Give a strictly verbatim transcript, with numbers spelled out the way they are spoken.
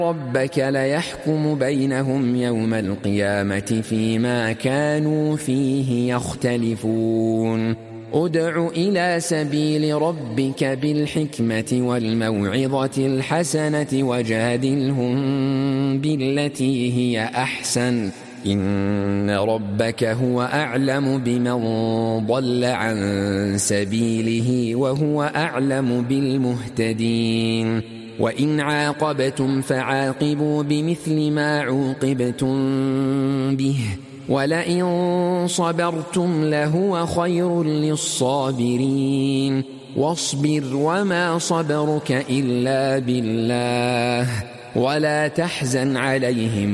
ربك ليحكم بينهم يوم القيامة فيما كانوا فيه يختلفون ادع إلى سبيل ربك بالحكمة والموعظة الحسنة وجادلهم بالتي هي أحسن إن ربك هو أعلم بمن ضل عن سبيله وهو أعلم بالمهتدين وإن عاقبتم فعاقبوا بمثل ما عوقبتم به ولئن صبرتم لهو خير للصابرين واصبر وما صبرك إلا بالله ولا تحزن عليهم